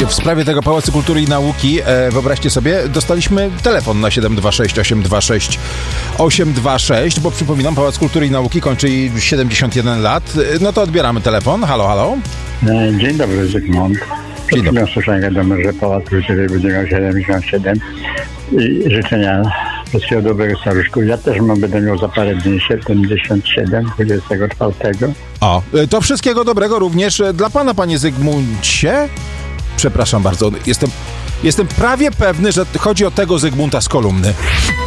w sprawie tego Pałacu Kultury i Nauki, wyobraźcie sobie, dostaliśmy telefon na 726-826, bo przypominam, Pałac Kultury i Nauki kończy 71 lat. No to odbieramy telefon. Halo, halo. Dzień dobry, Zygmunt. Przed chwilą słyszałem wiadomo, że Pałac Kultury będzie miał 77 i życzenia wszystkiego dobrego staruszku. Ja też będę miał za parę dni 77, 24. O, to wszystkiego dobrego również dla pana, panie Zygmuncie. Przepraszam bardzo, jestem prawie pewny, że chodzi o tego Zygmunta z kolumny.